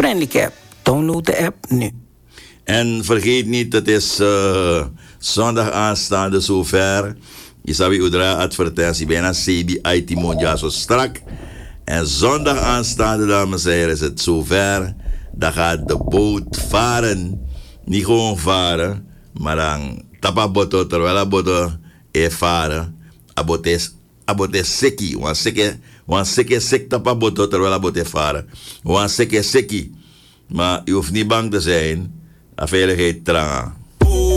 Friendly app. Download de app nu. En vergeet niet, het is zondag aanstaande zover. Je zou je udra advertentie bijna CB IT Mondia zo strak. En zondag aanstaande, dames en heren, is het zover. Dan gaat de boot varen. Niet gewoon varen, maar dan tapa boto terwijl de boto varen. Abote seki. Want seki tapa boto terwijl de boto varen. Want seki. Maar je hoeft niet bang te zijn. De veiligheid trangen.